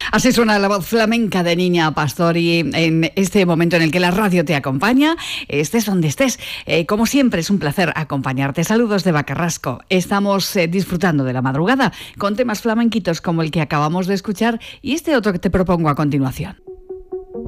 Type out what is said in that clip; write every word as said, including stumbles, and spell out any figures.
Así suena la voz flamenca de Niña Pastori en este momento en el que la radio te acompaña, estés donde estés. Eh, como siempre, es un placer acompañarte. Saludos de Bacarrasco. Estamos eh, disfrutando de la madrugada con temas flamenquitos como el que acabamos de escuchar y este otro que te propongo a continuación.